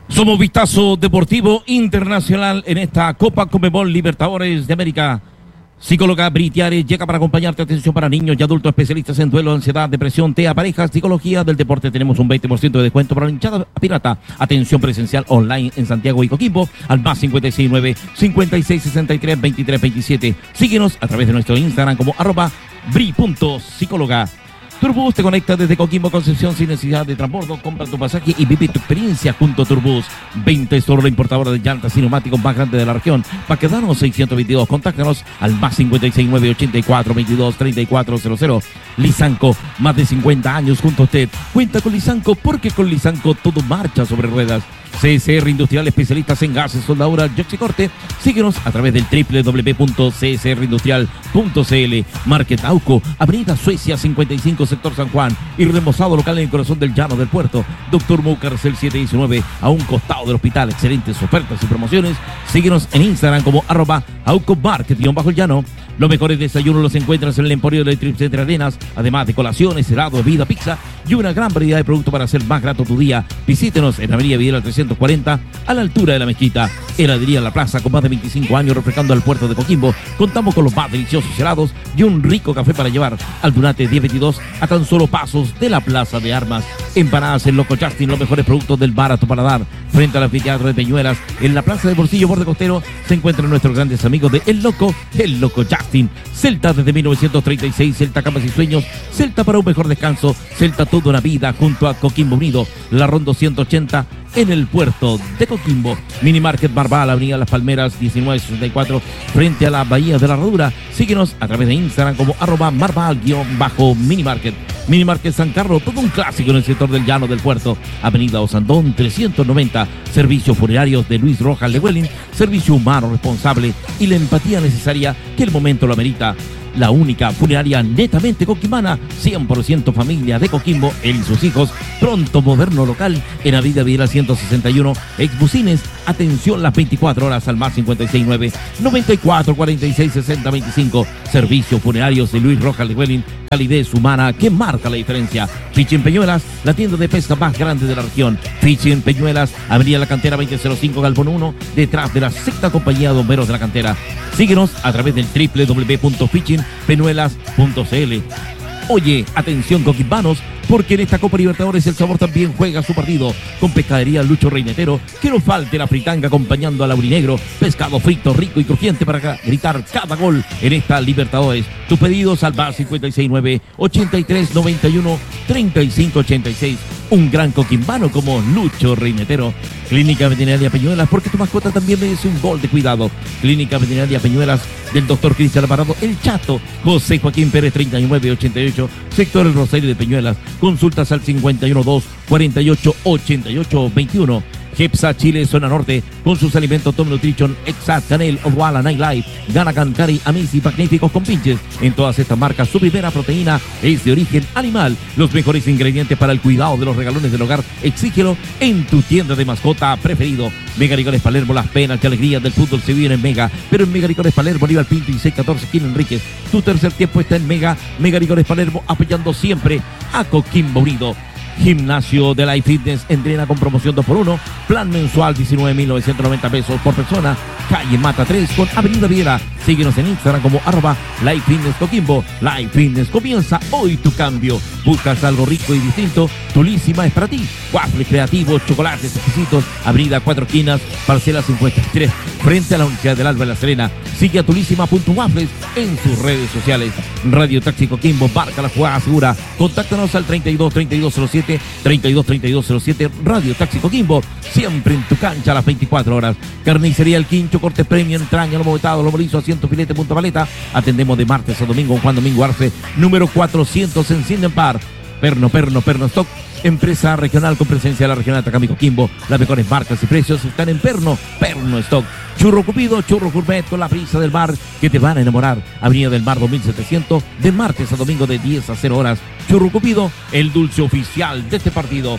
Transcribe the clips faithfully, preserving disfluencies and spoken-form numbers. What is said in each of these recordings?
Somos Vistazo Deportivo Internacional en esta Copa Conmebol Libertadores de América. Psicóloga Britiares llega para acompañarte. Atención para niños y adultos, especialistas en duelo, ansiedad, depresión, T E A, parejas, psicología del deporte. Tenemos un veinte por ciento de descuento para la hinchada pirata. Atención presencial online en Santiago y Coquimbo al más cinco seis nueve, cinco seis seis tres, veintitrés veintisiete. Síguenos a través de nuestro Instagram como arroba bri.psicóloga. Turbus te conecta desde Coquimbo, Concepción sin necesidad de transbordo. Compra tu pasaje y vive tu experiencia junto a Turbus. veinte solo la importadora de llantas y neumáticos más grande de la región. Paquedanos seiscientos veintidós. Contáctanos al más cinco seis nueve, ochenta y cuatro, veintidós, treinta y cuatro cero cero. Lisanco, más de cincuenta años junto a usted. Cuenta con Lisanco porque con Lisanco todo marcha sobre ruedas. C S R Industrial, especialistas en gases, soldadura, yox y corte. Síguenos a través del doble u doble u doble u punto c s r industrial punto c l. Market Auco, Avenida Suecia cincuenta y cinco, sector San Juan, y remozado local en el corazón del llano del puerto. Doctor Mucarcel setecientos diecinueve, a un costado del hospital. Excelentes ofertas y promociones. Síguenos en Instagram como arroba Auco Market bajo el llano. Los mejores desayunos los encuentras en el Emporio de Trip Center Arenas, además de colaciones, helado, bebida, pizza y una gran variedad de productos para hacer más grato tu día. Visítenos en Avenida Videla trescientos cuarenta, a la altura de la mezquita. Heladería La Plaza, con más de veinticinco años refrescando al puerto de Coquimbo. Contamos con los más deliciosos helados y un rico café para llevar. Al Dunate diez veintidós, a tan solo pasos de la Plaza de Armas. Empanadas en Loco Justin, los mejores productos del barato paladar. Frente al anfiteatro de Peñuelas, en la Plaza de Bolsillo Borde Costero, se encuentran nuestros grandes amigos de El Loco, El Loco Justin. Celta desde mil novecientos treinta y seis, Celta Camas y Sueños, Celta para un mejor descanso, Celta toda una vida junto a Coquimbo Unido, la Rondo ciento ochenta en el puerto de Coquimbo. Minimarket Marval, Avenida Las Palmeras diecinueve sesenta y cuatro, frente a la Bahía de la Herradura. Síguenos a través de Instagram como arroba Marval-Minimarket. Minimarket San Carlos, todo un clásico en el sector del llano del puerto. Avenida Osandón trescientos noventa, servicios funerarios de Luis Rojas Lewelin, servicio humano responsable y la empatía necesaria que el momento lo amerita. La única funeraria netamente coquimana, cien por ciento familia de Coquimbo, él y sus hijos. Pronto moderno local en Avenida Videla ciento sesenta y uno, Exbucines. Atención las veinticuatro horas al más cinco seis nueve, noventa y cuatro, cuarenta y seis, sesenta veinticinco. Servicios funerarios de Luis Rojas Lewelin, calidez humana que marca la diferencia. Fishing Peñuelas, la tienda de pesca más grande de la región. Fishing Peñuelas, Avenida La Cantera veinte cero cinco, Galpón uno, detrás de la sexta compañía de bomberos de la cantera. Síguenos a través del doble u doble u doble u punto fishing peñuelas punto c l. Oye, atención coquimbanos, porque en esta Copa Libertadores el sabor también juega su partido. Con Pescadería Lucho Reinetero, que no falte la fritanga acompañando al aurinegro. Pescado frito, rico y crujiente para gritar cada gol en esta Libertadores. Tus pedidos al más cinco seis nueve, ochenta y tres, noventa y uno, treinta y cinco ochenta y seis. Un gran coquimbano como Lucho Reinetero. Clínica Veterinaria Peñuelas, porque tu mascota también merece un gol de cuidado. Clínica Veterinaria Peñuelas del doctor Cristian Alvarado, El Chato, José Joaquín Pérez treinta y nueve ochenta y ocho, sector El Rosario de Peñuelas. Consultas al cincuenta y uno dos, cuarenta y ocho, ochenta y ocho veintiuno. Hepsa Chile, zona norte, con sus alimentos Tom Nutrition, Exact, Canel, Odwalla, Nightlife, Gana Cancari, Amici, magníficos con pinches. En todas estas marcas, su primera proteína es de origen animal. Los mejores ingredientes para el cuidado de los regalones del hogar, exígelo en tu tienda de mascota preferido. Mega Licores Palermo, las penas y alegrías del fútbol se viven en Mega, pero en Mega Licores Palermo, Aníbal Pinto y seis catorce, Quino Enríquez. Tu tercer tiempo está en Mega, Mega Licores Palermo, apoyando siempre a Coquimbo Unido. Gimnasio de Life Fitness, entrena con promoción dos por uno, plan mensual diecinueve mil novecientos noventa pesos por persona, calle Mata tres con Avenida Viera. Síguenos en Instagram como arroba Life Fitness Coquimbo. Life Fitness, comienza hoy tu cambio. Buscas algo rico y distinto, Tulísima es para ti. Waffles creativos, chocolates exquisitos, Avenida Cuatro Esquinas, parcela cincuenta y tres, frente a la Universidad del Alba en La Serena. Sigue a tulísima.waffles en sus redes sociales. Radio Taxi Coquimbo, marca la jugada segura. Contáctanos al treinta y dos, treinta y dos cero siete, treinta y dos, treinta y dos cero siete. Radio Taxi Coquimbo, siempre en tu cancha a las veinticuatro horas. Carnicería El Quincho, corte premium, entraña, lomo vetado, lomo liso, asiento, filete, punta paleta. Atendemos de martes a domingo en Juan Domingo Arce, número cuatrocientos en Sinden Par. Perno, Perno, Perno Stock, empresa regional con presencia de la región de Atacama y Coquimbo. Las mejores marcas y precios están en Perno, Perno Stock. Churro Cupido, churro gourmet con la brisa del mar que te van a enamorar. Avenida del Mar dos mil setecientos, de martes a domingo de diez a cero horas. Churro Cupido, el dulce oficial de este partido.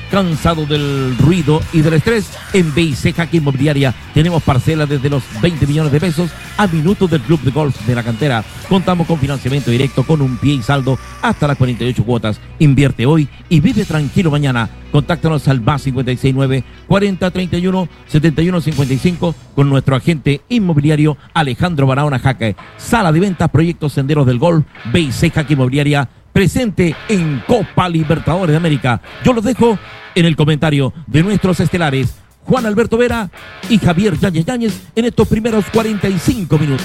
¿Cansado del ruido y del estrés? En B I C Jaque Inmobiliaria tenemos parcelas desde los veinte millones de pesos a minutos del Club de Golf de la Cantera. Contamos con financiamiento directo con un pie y saldo hasta las cuarenta y ocho cuotas. Invierte hoy y vive tranquilo mañana. Contáctanos al más cincuenta y seis nueve, cuarenta, treinta y uno, setenta y uno cincuenta y cinco con nuestro agente inmobiliario Alejandro Barahona Jaque. Sala de ventas, proyectos Senderos del Golf, B I C Jaque Inmobiliaria, presente en Copa Libertadores de América. Yo los dejo en el comentario de nuestros estelares Juan Alberto Vera y Javier Yáñez Yáñez en estos primeros cuarenta y cinco minutos.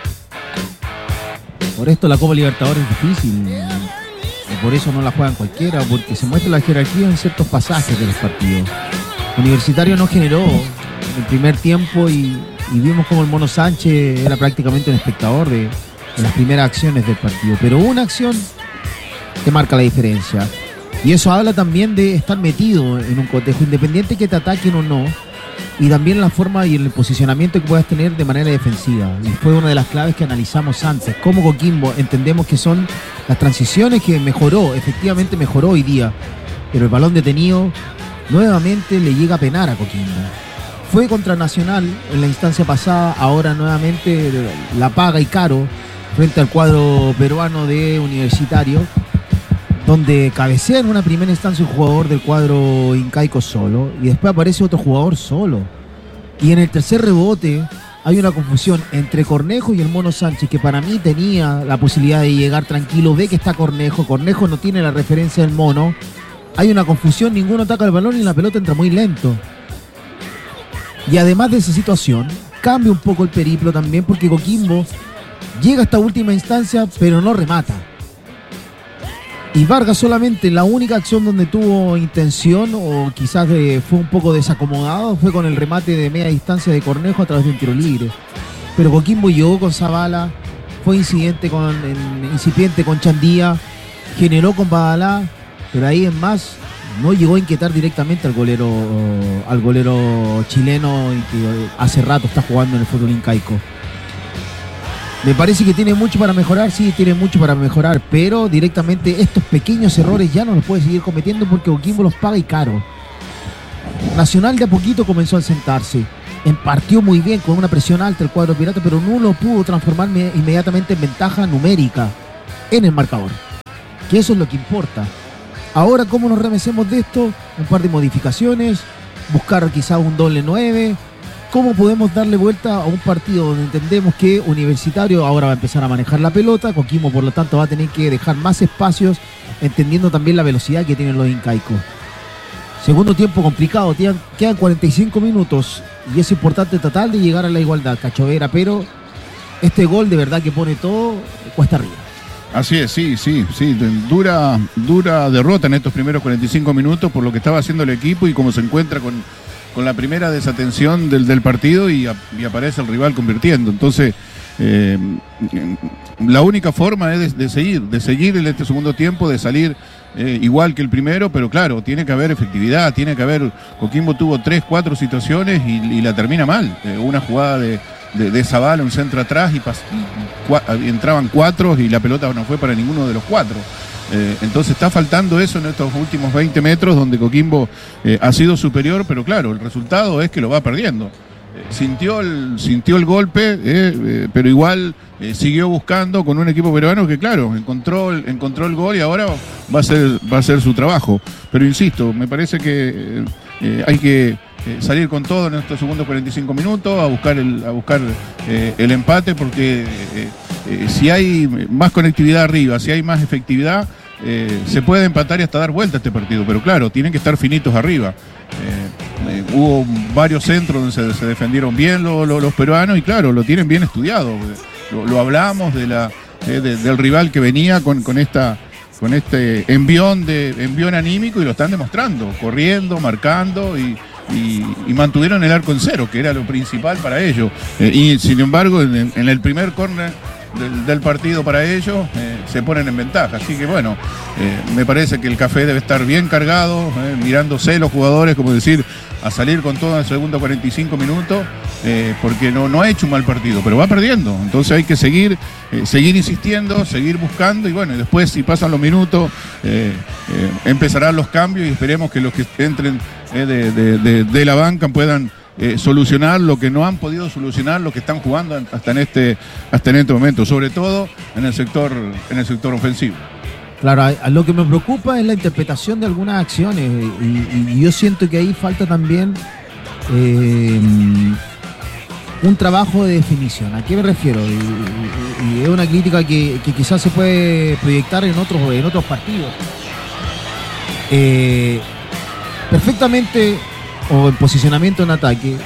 Por esto la Copa Libertadores es difícil, y por eso no la juegan cualquiera, porque se muestra la jerarquía en ciertos pasajes de los partidos. Universitario no generó en el primer tiempo y, y vimos como el Mono Sánchez era prácticamente un espectador de, de las primeras acciones del partido, pero una acción que marca la diferencia. Y eso habla también de estar metido en un cotejo, independiente que te ataquen o no, y también la forma y el posicionamiento que puedas tener de manera defensiva. Y fue una de las claves que analizamos antes. Como Coquimbo entendemos que son las transiciones que mejoró, efectivamente mejoró hoy día, pero el balón detenido nuevamente le llega a penar a Coquimbo. Fue contra Nacional en la instancia pasada, ahora nuevamente la paga y caro frente al cuadro peruano de Universitario, donde cabecea en una primera instancia un jugador del cuadro incaico solo y después aparece otro jugador solo. Y en el tercer rebote hay una confusión entre Cornejo y el Mono Sánchez, que para mí tenía la posibilidad de llegar tranquilo. Ve que está Cornejo, Cornejo no tiene la referencia del Mono. Hay una confusión, ninguno ataca el balón y la pelota entra muy lento. Y además de esa situación, cambia un poco el periplo también, porque Coquimbo llega a esta última instancia pero no remata. Y Vargas solamente la única acción donde tuvo intención o quizás de, fue un poco desacomodado fue con el remate de media distancia de Cornejo a través de un tiro libre. Pero Coquimbo llegó con Zavala, fue incidente con, en, incipiente con Chandía, generó con Badalá, pero ahí en más no llegó a inquietar directamente al golero, al golero chileno y que hace rato está jugando en el fútbol incaico. Me parece que tiene mucho para mejorar, sí, tiene mucho para mejorar, pero directamente estos pequeños errores ya no los puede seguir cometiendo porque Coquimbo los paga y caro. Nacional de a poquito comenzó a sentarse, partió muy bien con una presión alta el cuadro pirata, pero no lo pudo transformar inmediatamente en ventaja numérica en el marcador, que eso es lo que importa. Ahora, ¿cómo nos remecemos de esto? Un par de modificaciones, buscar quizá un doble nueve. ¿Cómo podemos darle vuelta a un partido donde entendemos que Universitario ahora va a empezar a manejar la pelota? Coquimbo, por lo tanto, va a tener que dejar más espacios, entendiendo también la velocidad que tienen los incaicos. Segundo tiempo complicado, quedan cuarenta y cinco minutos y es importante tratar de llegar a la igualdad, Cachovera, pero este gol de verdad que pone todo cuesta arriba. Así es, sí, sí, sí, dura, dura derrota en estos primeros cuarenta y cinco minutos por lo que estaba haciendo el equipo y cómo se encuentra con... con la primera desatención del, del partido y, a, y aparece el rival convirtiendo. Entonces, eh, la única forma es de, de seguir, de seguir en este segundo tiempo, de salir eh, igual que el primero, pero claro, tiene que haber efectividad, tiene que haber... Coquimbo tuvo tres, cuatro situaciones y, y la termina mal. Eh, una jugada de, de, de Zavala, un centro atrás y, pas, y cua, entraban cuatro y la pelota no fue para ninguno de los cuatro. Eh, entonces está faltando eso en estos últimos veinte metros donde Coquimbo eh, ha sido superior, pero claro, el resultado es que lo va perdiendo. Eh, sintió, el, sintió el golpe, eh, eh, pero igual eh, siguió buscando con un equipo peruano que claro, encontró el, encontró el gol y ahora va a ser, va a ser su trabajo. Pero insisto, me parece que eh, hay que eh, salir con todo en estos segundos cuarenta y cinco minutos, a buscar el, a buscar, eh, el empate porque... Eh, Eh, si hay más conectividad arriba, si hay más efectividad, eh, se puede empatar y hasta dar vuelta a este partido, pero claro, tienen que estar finitos arriba. Eh, eh, hubo varios centros donde se, se defendieron bien lo, lo, los peruanos y claro, lo tienen bien estudiado. Lo, lo hablamos de la, eh, de, del rival que venía con, con, esta, con este envión, de, envión anímico y lo están demostrando, corriendo, marcando y... Y, y mantuvieron el arco en cero, que era lo principal para ellos. Eh, y sin embargo, en, en el primer córner del, del partido para ellos, eh, se ponen en ventaja. Así que bueno, eh, me parece que el café debe estar bien cargado, eh, mirándose los jugadores, como decir, a salir con todo en el segundo cuarenta y cinco minutos, eh, porque no, no ha hecho un mal partido, pero va perdiendo. Entonces hay que seguir, eh, seguir insistiendo, seguir buscando, y bueno, y después si pasan los minutos, eh, eh, empezarán los cambios y esperemos que los que entren eh, de, de, de, de la banca puedan eh, solucionar lo que no han podido solucionar los que están jugando hasta en este, hasta en este momento, sobre todo en el sector, en el sector ofensivo. Claro, a, a lo que me preocupa es la interpretación de algunas acciones y, y yo siento que ahí falta también eh, un trabajo de definición. ¿A qué me refiero? Y, y, y es una crítica que, que quizás se puede proyectar en otros, en otros partidos. Eh, perfectamente, o en posicionamiento en ataque,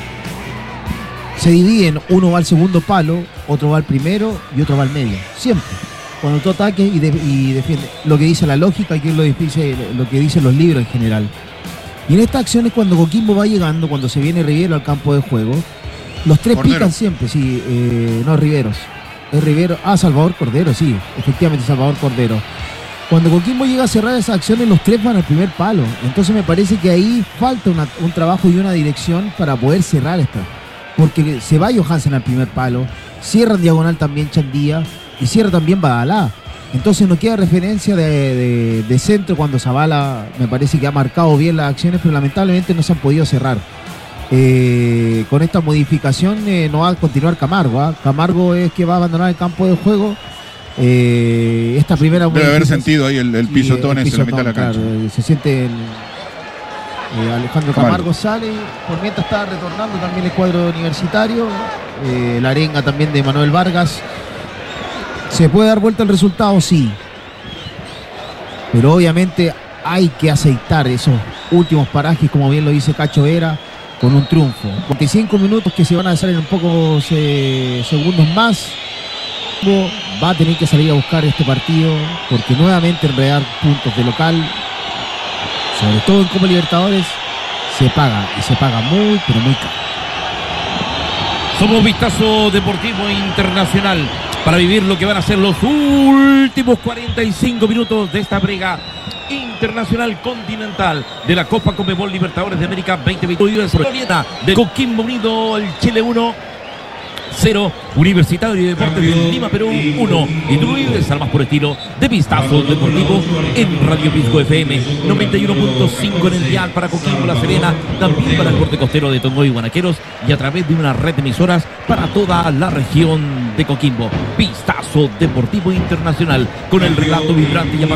se dividen, uno va al segundo palo, otro va al primero y otro va al medio. Siempre. Cuando tú ataques y, de, y defiendes, lo que dice la lógica y que es lo, dice, lo que dicen los libros en general. Y en estas acciones, cuando Coquimbo va llegando, cuando se viene Rivero al campo de juego, los tres Cordero. pican siempre, sí, eh, no Riveros, es Rivero, ah, Salvador Cordero, sí, efectivamente Salvador Cordero. Cuando Coquimbo llega a cerrar esas acciones, los tres van al primer palo. Entonces me parece que ahí falta una, un trabajo y una dirección para poder cerrar esto. Porque se va Johansen al primer palo, cierra en diagonal también Chandía, y cierra también Badalá. Entonces no queda referencia de, de, de centro cuando Zavala me parece que ha marcado bien las acciones, pero lamentablemente no se han podido cerrar. Eh, con esta modificación eh, no va a continuar Camargo. ¿eh? Camargo es que va a abandonar el campo de juego. Eh, esta primera debe haber sentido ahí el, el pisotón en la mitad de la cancha. Claro, eh, se siente el, eh, Alejandro Camargo, Camargo sale, por mientras está retornando también el cuadro universitario. Eh, la arenga también de Manuel Vargas. ¿Se puede dar vuelta el resultado? Sí. Pero obviamente hay que aceitar esos últimos parajes, como bien lo dice Cacho Vera, con un triunfo. cuarenta y cinco minutos que se van a hacer en un pocos eh, segundos más. Va a tener que salir a buscar este partido, porque nuevamente enredar puntos de local, sobre todo en Copa Libertadores, se paga, y se paga muy, pero muy caro. Somos Vistazo Deportivo Internacional para vivir lo que van a ser los últimos cuarenta y cinco minutos de esta brega internacional continental de la Copa Conmebol Libertadores de América veinte veintidós. De Coquimbo Unido, el Chile uno, cero, Universitario de Deportes de Lima, Perú uno. Y tú vives al más por estilo de Vistazo Deportivo en Radio Pisco F M noventa y uno punto cinco en el dial para Coquimbo, La Serena, también para el corte costero de Tongoy y Guanaqueros, y a través de una red de emisoras para toda la región de Coquimbo. Vistazo Deportivo Internacional, con el relato vibrante y